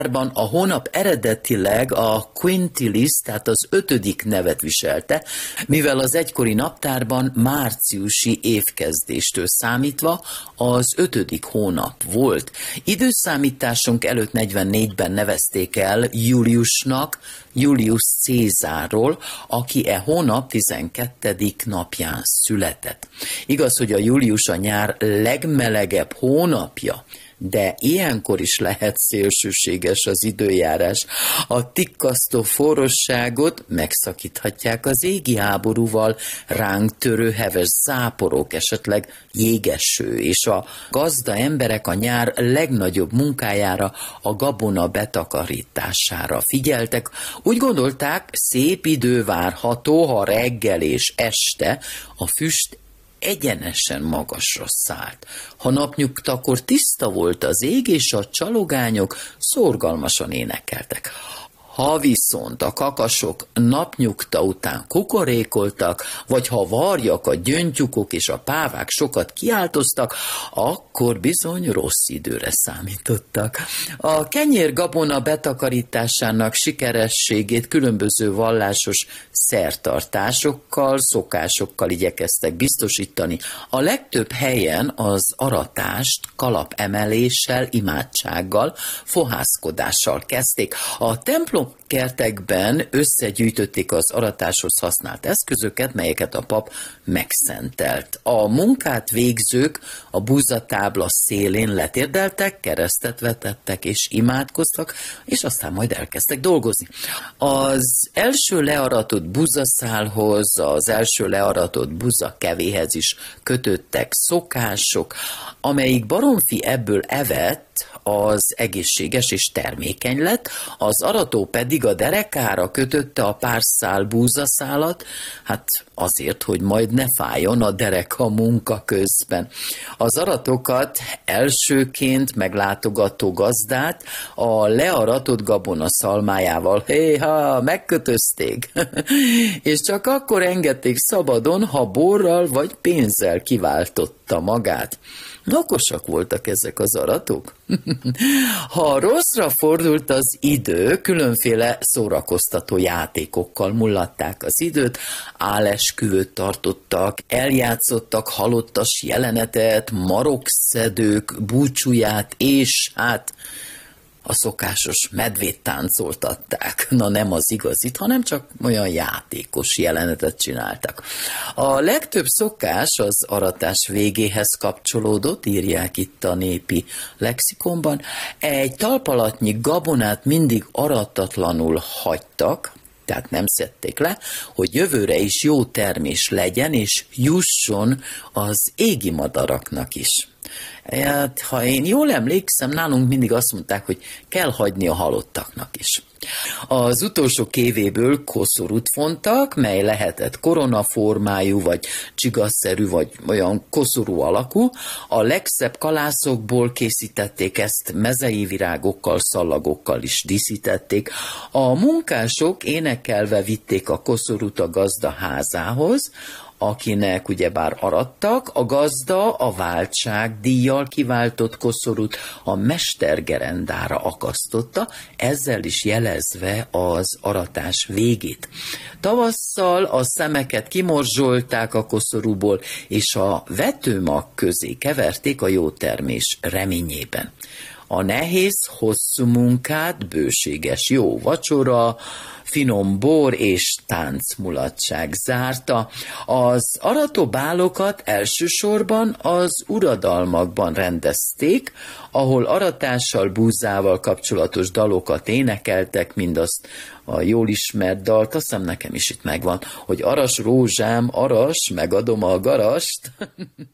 A hónap eredetileg a quintilis, tehát az 5. nevet viselte, mivel az egykori naptárban márciusi évkezdéstől számítva az 5. hónap volt. Időszámításunk előtt 44-ben nevezték el Júliusnak, Julius Cézárról, aki e hónap 12. napján született. Igaz, hogy a július a nyár legmelegebb hónapja, de ilyenkor is lehet szélsőséges az időjárás. A tikkasztó forrosságot megszakíthatják az égi háborúval ránk törő heves záporok, esetleg jégeső, és a gazda emberek a nyár legnagyobb munkájára, a gabona betakarítására figyeltek. Úgy gondolták, szép idő várható, ha reggel és este a füst egyenesen magasra szállt. Ha napnyugtakor tiszta volt az ég, és a csalogányok szorgalmasan énekeltek. Ha viszont a kakasok napnyugta után kukorékoltak, vagy ha varjak, a gyöngytyúkok és a pávák sokat kiáltoztak, akkor bizony rossz időre számítottak. A kenyér-gabona betakarításának sikerességét különböző vallásos szertartásokkal, szokásokkal igyekeztek biztosítani. A legtöbb helyen az aratást kalapemeléssel, imádsággal, fohászkodással kezdték. A templomkertekben összegyűjtötték az aratáshoz használt eszközöket, melyeket a pap megszentelt. A munkát végzők a búzatábla szélén letérdeltek, keresztet vetettek és imádkoztak, és aztán majd elkezdtek dolgozni. Az első learatott búzaszálhoz, az első learatott búzakevéhez is kötöttek szokások, amelyik baromfi ebből evett, az egészséges és termékeny lett, az arató pedig a derekára kötötte a pár szál búzaszálat, hát azért, hogy majd ne fájjon a dereka munka közben. Az aratokat elsőként meglátogató gazdát a learatott gabona szalmájával megkötözték, és csak akkor engedték szabadon, ha borral vagy pénzzel kiváltotta magát. Okosak voltak ezek az aratók. Ha rosszra fordult az idő, különféle szórakoztató játékokkal mullatták az időt, álesküvőt tartottak, eljátszottak halottas jelenetet, marokszedők búcsúját, és hát a szokásos medvét táncoltatták. Na nem az igazit, hanem csak olyan játékos jelenetet csináltak. A legtöbb szokás az aratás végéhez kapcsolódott, írják itt a népi lexikonban. Egy talpalatnyi gabonát mindig arattatlanul hagytak, tehát nem szedték le, hogy jövőre is jó termés legyen, és jusson az égi madaraknak is. Hát, ha én jól emlékszem, nálunk mindig azt mondták, hogy kell hagyni a halottaknak is. Az utolsó kévéből koszorút fontak, mely lehetett koronaformájú, vagy csigaszerű, vagy olyan koszorú alakú. A legszebb kalászokból készítették ezt, mezei virágokkal, szallagokkal is díszítették. A munkások énekelve vitték a koszorút a gazda házához, akinek ugyebár arattak, a gazda a váltságdíjjal kiváltott koszorút a mestergerendára akasztotta, ezzel is jelezve az aratás végét. Tavasszal a szemeket kimorzsolták a koszorúból, és a vetőmag közé keverték a jó termés reményében. A nehéz, hosszú munkát bőséges jó vacsora, finom bor és táncmulatság zárta. Az aratóbálokat elsősorban az uradalmakban rendezték, ahol aratással, búzával kapcsolatos dalokat énekeltek, mindazt a jól ismert dalt, azt hiszem nekem is itt megvan, hogy aras rózsám, aras, megadom a garast.